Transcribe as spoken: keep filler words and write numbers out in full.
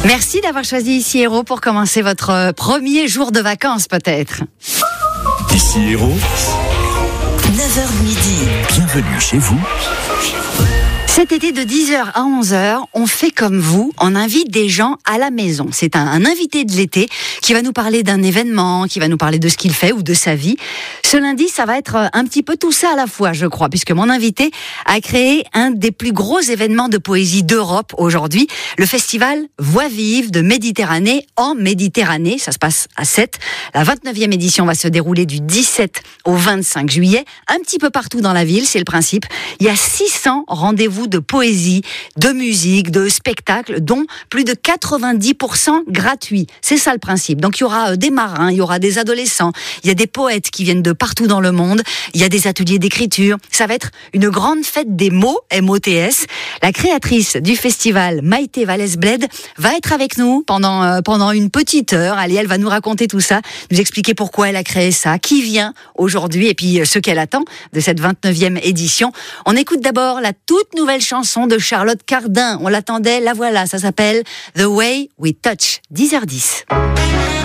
Merci d'avoir choisi Ici Héros pour commencer votre premier jour de vacances peut-être. Ici Héros, neuf heures midi. Bienvenue chez vous. Cet été de dix heures à onze heures, on fait comme vous, on invite des gens à la maison. C'est un, un invité de l'été qui va nous parler d'un événement, qui va nous parler de ce qu'il fait ou de sa vie. Ce lundi, ça va être un petit peu tout ça à la fois, je crois, puisque mon invité a créé un des plus gros événements de poésie d'Europe aujourd'hui, le festival Voix vives de Méditerranée en Méditerranée. Ça se passe à Sète. La vingt-neuvième édition va se dérouler du dix-sept au vingt-cinq juillet, un petit peu partout dans la ville, c'est le principe. Il y a six cents rendez-vous de poésie, de musique, de spectacles, dont plus de quatre-vingt-dix pour cent gratuits. C'est ça le principe. Donc il y aura des marins, il y aura des adolescents, il y a des poètes qui viennent de partout dans le monde, il y a des ateliers d'écriture. Ça va être une grande fête des mots, M O T S. La créatrice du festival, Maïté Vallès-Bled, va être avec nous pendant, euh, pendant une petite heure. Allez, elle va nous raconter tout ça, nous expliquer pourquoi elle a créé ça, qui vient aujourd'hui et puis ce qu'elle attend de cette vingt-neuvième édition. On écoute d'abord la toute nouvelle chanson de Charlotte Cardin. On l'attendait, la voilà, ça s'appelle The Way We Touch. dix heures dix.